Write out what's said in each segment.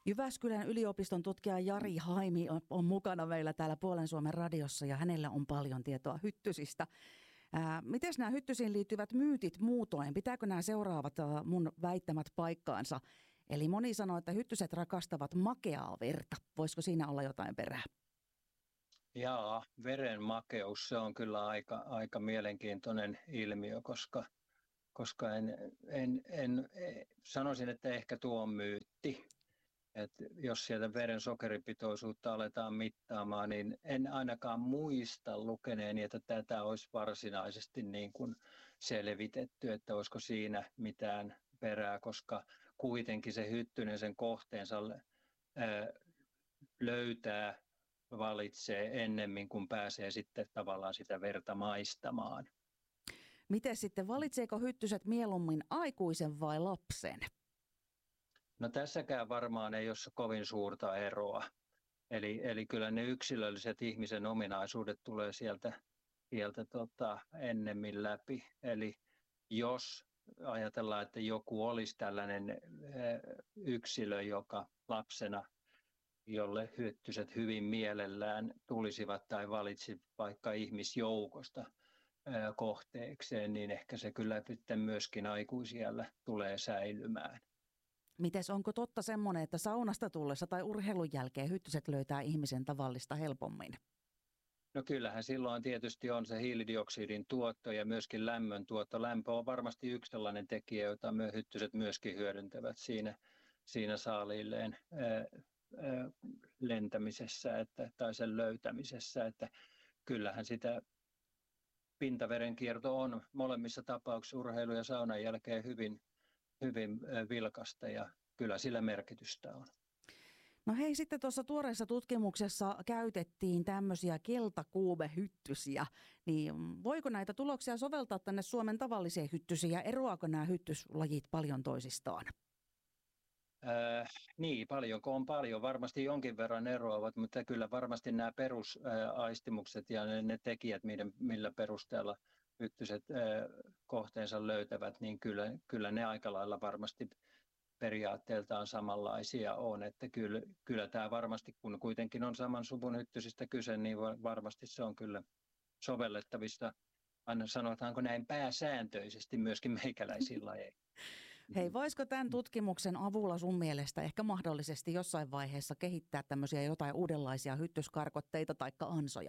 Jyväskylän yliopiston tutkija Jari Haimi on mukana meillä täällä Puolen Suomen radiossa ja hänellä on paljon tietoa hyttysistä. Miten nämä hyttysiin liittyvät myytit muutoin? Pitääkö nämä seuraavat mun väittämät paikkaansa? Eli moni sanoo, että hyttyset rakastavat makeaa verta. Voisiko siinä olla jotain perää? Jaa, veren makeus, se on kyllä aika mielenkiintoinen ilmiö, koska sanoisin, että ehkä tuo on myytti. Että jos sieltä veren sokeripitoisuutta aletaan mittaamaan, niin en ainakaan muista lukeneeni, että tätä olisi varsinaisesti niin kuin selvitetty, että olisiko siinä mitään perää, koska kuitenkin se hyttynen sen kohteensa löytää, valitsee ennemmin kuin pääsee sitten tavallaan sitä verta maistamaan. Miten sitten, valitseeko hyttyset mieluummin aikuisen vai lapsen? No tässäkään varmaan ei ole kovin suurta eroa. Eli kyllä ne yksilölliset ihmisen ominaisuudet tulee sieltä ennemmin läpi. Eli jos ajatellaan, että joku olisi tällainen yksilö, joka lapsena, jolle hyttyset hyvin mielellään tulisivat tai valitsi vaikka ihmisjoukosta kohteekseen, niin ehkä se kyllä sitten myöskin aikuisiällä tulee säilymään. Mites, onko totta semmoinen, että saunasta tullessa tai urheilun jälkeen hyttyset löytää ihmisen tavallista helpommin? No kyllähän silloin tietysti on se hiilidioksidin tuotto ja myöskin lämmön tuotto. Lämpö on varmasti yksi sellainen tekijä, jota hyttyset myöskin hyödyntävät siinä saaliilleen lentämisessä tai sen löytämisessä. Että kyllähän sitä pintaverenkierto on molemmissa tapauksissa urheilu- ja saunan jälkeen hyvin vilkasta ja kyllä sillä merkitystä on. No hei, sitten tuossa tuoreessa tutkimuksessa käytettiin tämmöisiä keltakuumehyttysiä, niin voiko näitä tuloksia soveltaa tänne Suomen tavalliseen hyttysiin ja eroaako nämä hyttyslajit paljon toisistaan? Niin, paljonko on paljon. Varmasti jonkin verran eroavat, mutta kyllä varmasti nämä perusaistimukset ja ne tekijät, millä perusteella hyttyset kohteensa löytävät, niin kyllä ne aika lailla varmasti periaatteeltaan samanlaisia on. Että kyllä tämä varmasti, kun kuitenkin on saman suvun hyttysistä kyse, niin varmasti se on kyllä sovellettavissa, aina sanotaanko näin pääsääntöisesti myöskin meikäläisiin lajeihin. Hei, voisiko tämän tutkimuksen avulla sun mielestä ehkä mahdollisesti jossain vaiheessa kehittää tämmöisiä jotain uudenlaisia hyttyskarkotteita tai ansoja?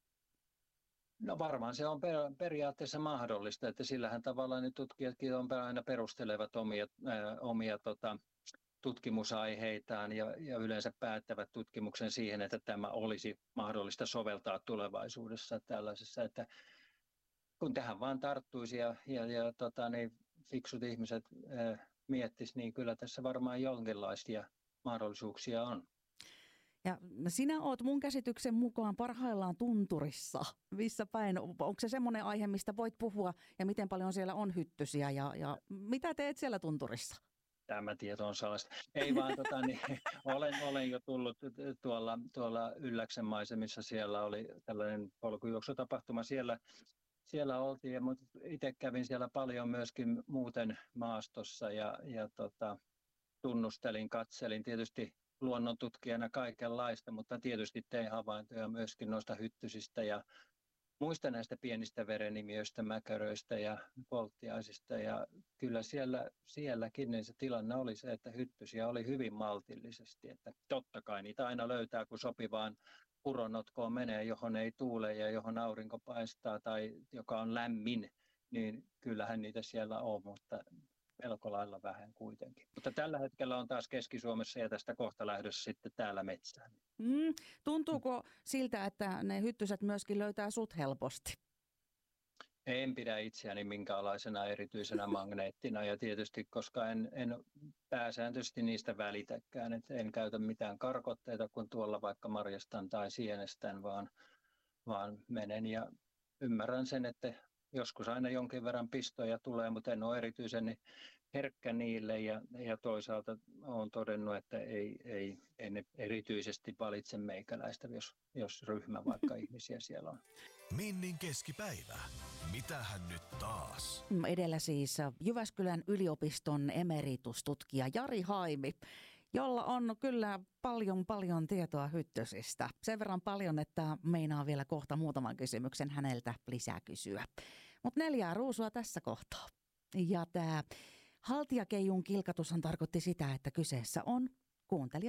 No varmaan se on periaatteessa mahdollista, että sillähän tavalla ne tutkijatkin aina perustelevat omia tutkimusaiheitaan ja yleensä päättävät tutkimuksen siihen, että tämä olisi mahdollista soveltaa tulevaisuudessa tällaisessa, että kun tähän vaan tarttuisi ja niin fiksut ihmiset miettisivät, niin kyllä tässä varmaan jonkinlaisia mahdollisuuksia on. Ja sinä oot mun käsityksen mukaan parhaillaan tunturissa. Missä päin? Onko se semmoinen aihe, mistä voit puhua ja miten paljon siellä on hyttysiä ja mitä teet siellä tunturissa? Tämä tieto on sellaista. Ei vaan, niin, olen jo tullut tuolla Ylläksen maisemissa. Siellä oli tällainen polkujuoksutapahtuma. Siellä oltiin, mutta itse kävin siellä paljon myöskin muuten maastossa ja tunnustelin, katselin tietysti luonnontutkijana kaikenlaista, mutta tietysti tein havaintoja myöskin noista hyttysistä ja muista näistä pienistä verenimiöistä, mäkäröistä ja polttiaisista. Ja kyllä sielläkin niin se tilanne oli se, että hyttysiä oli hyvin maltillisesti. Että totta kai niitä aina löytää, kun sopivaan puronotkoon menee, johon ei tuule ja johon aurinko paistaa tai joka on lämmin, niin kyllähän niitä siellä on, mutta melko lailla vähän kuitenkin. Mutta tällä hetkellä on taas Keski-Suomessa ja tästä kohta lähdössä sitten täällä metsään. Tuntuuko siltä, että ne hyttyset myöskin löytää sut helposti? En pidä itseäni minkäänlaisena erityisenä magneettina ja tietysti, koska en pääsääntöisesti niistä välitäkään, että en käytä mitään karkotteita, kun tuolla vaikka marjastan tai sienestän, vaan menen ja ymmärrän sen, että joskus aina jonkin verran pistoja tulee, mutta en ole erityisen herkkä niille ja toisaalta olen todennut, että en erityisesti valitse meikäläistä, jos ryhmä vaikka ihmisiä siellä on. Minnin keskipäivä. Mitähän nyt taas? Edellä siis Jyväskylän yliopiston emeritustutkija Jari Haimi. jolla on kyllä paljon tietoa hyttysistä. Sen verran paljon, että meinaa vielä kohta muutaman kysymyksen häneltä lisää kysyä. Mutta 4 ruusua tässä kohtaa. Ja tämä haltijakeijun kilkatushan tarkoitti sitä, että kyseessä on kuuntelija